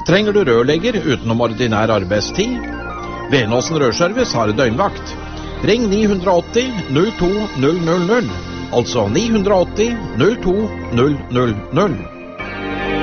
Trenger du rørlegger utenom ordinær arbeidstid? Venåsen Rørservice har døgnvakt. Ring 980 02 000, altså 980 02 000.